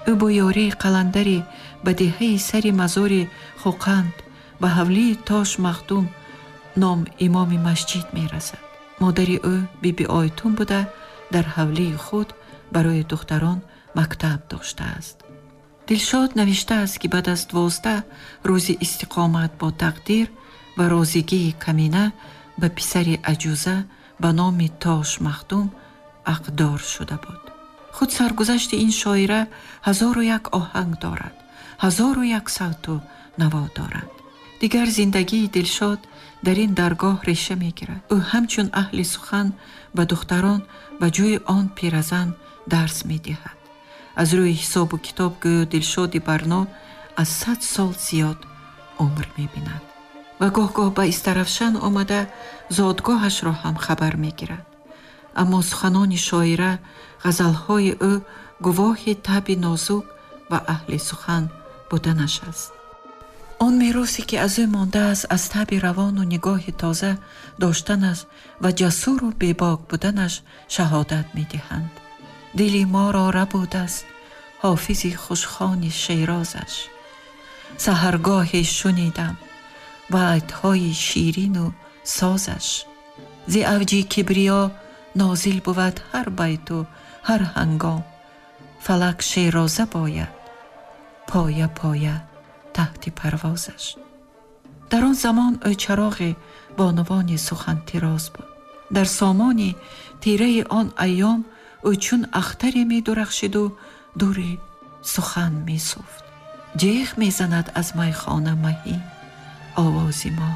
ӯ бо ёрии қаландари ба деҳаи сари мазори Хоқанд ба ҳавлии Тош Махдум ном имоми масҷид мерасад. модари ӯ биби Ойтун буда дар ҳавлии худ барои духтарон мактаб доштааст. Дилшод навиштааст ки баъд аз 12 рӯзи истиқомат бо тақдир ва розигии камина ба писари аҷӯза ба номи Тош Махдум ақдор шуда буд. худ саргузашти ин шоира 1001 оҳанг дорад, 1001 савту наво дорад. дигар зиндагии Дилшод дар ин даргоҳ реша мегирад. ӯ ҳамчун аҳли сухан ба духтарон ба ҷои он пиразан дарс медиҳад. аз рӯи ҳисобу китоб гӯё Дилшоди Барно аз 100 сол зиёд умр мебинад ва гоҳ-гоҳ ба Истарафшан омада зодгоҳашро ҳам хабар мегирад. аммо суханони шоира, ғазалҳои ӯ гувоҳи таби нозук ва аҳли сухан буданаш аст. он меросе ки аз ӯ мондааст, аз таби равону нигоҳи тоза доштанаш ва ҷасуру бебок буданаш шаҳодат медиҳанд. дили моро рабудааст ҳофизи хушхони шейрозаш. саҳаргоҳе шунидам вайдҳои ширину созаш. зи авҷи кибриё нозил бувад ҳар байту ҳар ҳангом. фалак шейроза бояд поя поя таҳти парвозаш. дар он замон ӯ чароғи бонувони сухантироз буд. дар сомони тираи он айём ӯ чун ахтаре медурахшиду дури сухан месуфт. ҷеғ мезанад аз майхона маҳин овози мо.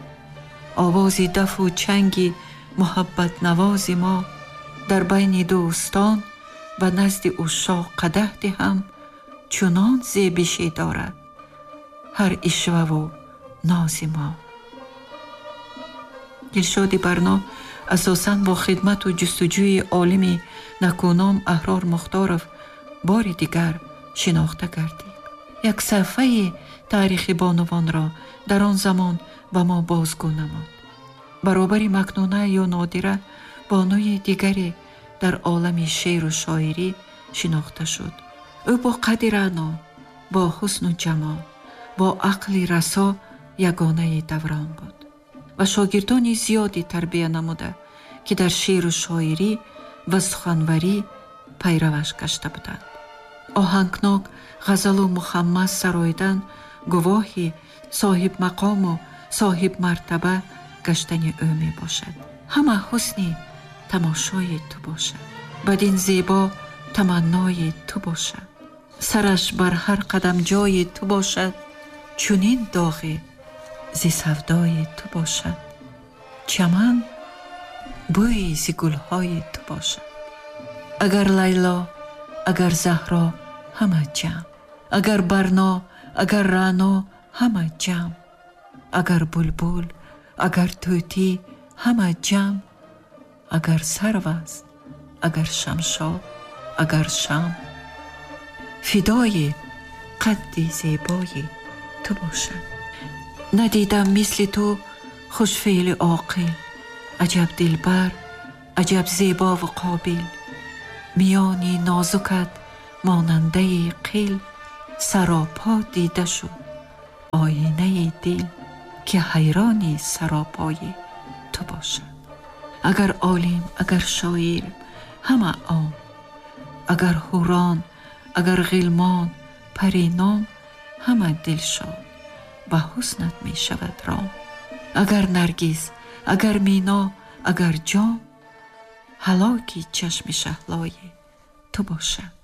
овози дафу чанги муҳаббатнавози мо. дар байни дӯстон ва назди ушоқ қадаҳ диҳам, чунон зебишӣ дорад ҳар ишваву нози мо. дилшоди Барно асосан бо хидмату ҷустуҷӯи олими накуном Аҳрор Мухторов бори дигар шинохта гардид. як саҳифаи таърихи бонувонро дар он замон ба мо бозгӯ намуд. баробари Макнуна ё Нодира бонуи дигаре дар олами шеъру шоирӣ шинохта шуд. ӯ бо қадди раъно, бо ҳусну ҷамол, бо ақли расо ягонаи даврон буд ва шогирдони зиёди тарбия намуда, ки дар шеъру шоирӣ ва суханварӣ пайраваш гашта буданд. оҳангнок ғазалу мухаммас сароидан гувоҳи соҳибмақому соҳибмартаба гаштани ӯ мебошад. ҳама ҳусни тамошои ту бошад, бадин зебо таманнои ту бошад. сараш бар ҳар қадам ҷои ту бошад, чунин доғи зи савдои ту бошад. чаман бӯи зи гулҳои ту бошад. агар Лайло, агар Заҳро ҳама ҷамъ, агар Барно, агар Раъно ҳама ҷамъ, агар Булбул, агар Тӯтӣ ҳама ҷамъ, агар Сарваст, агар Шамшод, агар Шам, фидои қадди зебои ту бошад. надидам мисли ту хушфеълу оқил, аҷаб дилбар, аҷаб зебову қобил. миёни нозукат монандаи қил, саропо дида шуд оинаи дил, ки ҳайрони саропои ту бошад. агар олим, агар шоир ҳама он, агар ҳурон, агар ғилмон, парином ҳама дилшод ба ҳуснат мешавад ром. агар наргиз, агар мино, агар ҷом, ҳалоки чашми шаҳлои ту бошад.